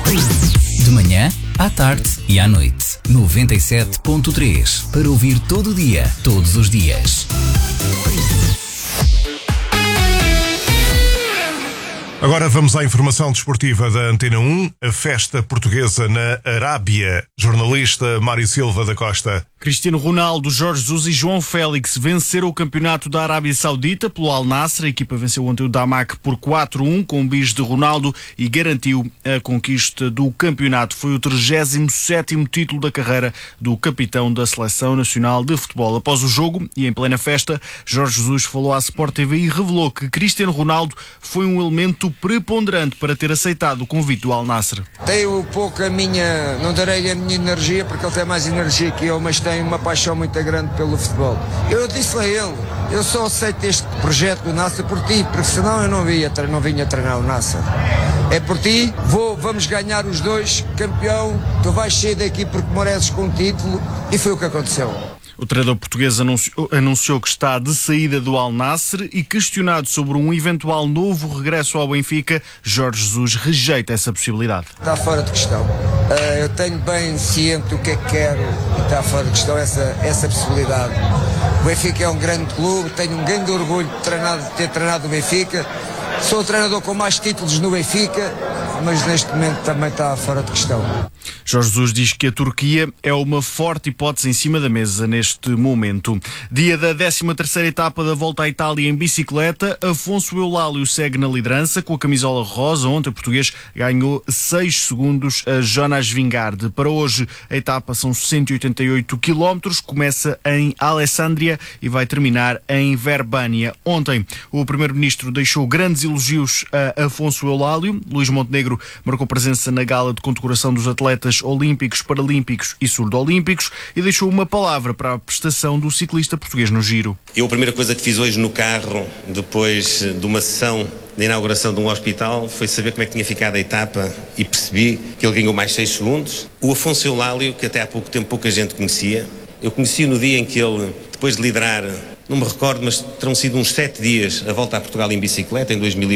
De manhã, à tarde e à noite. 97.3 para ouvir todo o dia, todos os dias. Agora vamos à informação desportiva da Antena 1. A festa portuguesa na Arábia. Jornalista Mário Silva da Costa. Cristiano Ronaldo, Jorge Jesus e João Félix venceram o campeonato da Arábia Saudita pelo Al Nassr. A equipa venceu ontem o Damac por 4-1 com um bis de Ronaldo e garantiu a conquista do campeonato. Foi o 37º título da carreira do capitão da Seleção Nacional de Futebol. Após o jogo e em plena festa, Jorge Jesus falou à Sport TV e revelou que Cristiano Ronaldo foi um elemento preponderante para ter aceitado o convite do Al Nassr. Tenho pouco não darei a minha energia porque ele tem mais energia que eu, mas tem uma paixão muito grande pelo futebol. Eu disse a ele, eu só aceito este projeto do Nassr por ti, porque senão eu não vinha treinar o Nassr. É por ti, vamos ganhar os dois, campeão, tu vais sair daqui porque mereces com o título, e foi o que aconteceu. O treinador português anunciou que está de saída do Al Nassr e, questionado sobre um eventual novo regresso ao Benfica, Jorge Jesus rejeita essa possibilidade. Está fora de questão. Eu tenho bem ciente o que é que quero e está fora de questão essa possibilidade. O Benfica é um grande clube, tenho um grande orgulho de ter treinado o Benfica. Sou o treinador com mais títulos no Benfica, mas neste momento também está fora de questão. Jorge Jesus diz que a Turquia é uma forte hipótese em cima da mesa neste momento. Dia da 13ª etapa da Volta à Itália em bicicleta, Afonso Eulálio segue na liderança com a camisola rosa. Ontem o português ganhou 6 segundos a Jonas Vingegaard. Para hoje a etapa são 188 km, começa em Alessandria e vai terminar em Verbânia. Ontem o primeiro-ministro deixou grandes elogios a Afonso Eulálio. Luís Montenegro marcou presença na gala de condecoração dos atletas olímpicos, paralímpicos e surdo-olímpicos e deixou uma palavra para a prestação do ciclista português no Giro. Eu a primeira coisa que fiz hoje no carro, depois de uma sessão de inauguração de um hospital, foi saber como é que tinha ficado a etapa e percebi que ele ganhou mais 6 segundos. O Afonso Eulálio, que até há pouco tempo pouca gente conhecia, eu conheci-o no dia em que ele, depois de liderar, não me recordo, mas terão sido uns 7 dias a volta a Portugal em bicicleta, em 2020.